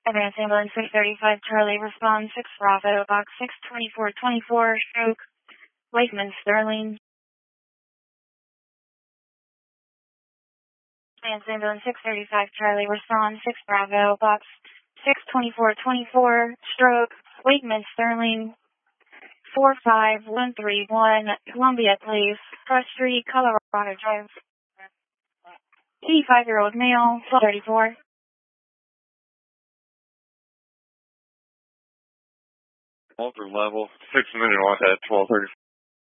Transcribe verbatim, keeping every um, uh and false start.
Advance ambulance six thirty-five Charlie, respond six Bravo, box six twenty-four twenty-four, stroke, Wakeman Sterling. Advance ambulance six thirty-five Charlie, respond six Bravo, box six twenty-four twenty-four, stroke, Wakeman Sterling. four five one three one, Columbia Place, Cross Street, Colorado Drive. eighty-five-year-old male, twelve thirty-four. Walter level, six minute on at twelve thirty.